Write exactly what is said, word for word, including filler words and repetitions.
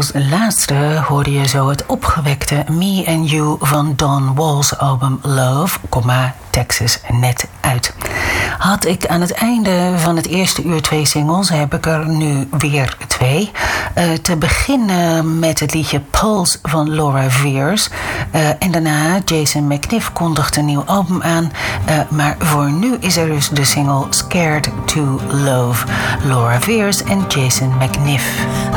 Als laatste hoorde je zo het opgewekte Me and You van Don Wall's album Love, Texas net uit. Had ik aan het einde van het eerste uur twee singles, heb ik er nu weer twee. Uh, te beginnen met het liedje Pulse van Laura Veirs. Uh, en daarna Jason McNiff kondigt een nieuw album aan. Uh, maar voor nu is er dus de single Scared to Love. Laura Veirs en Jason McNiff.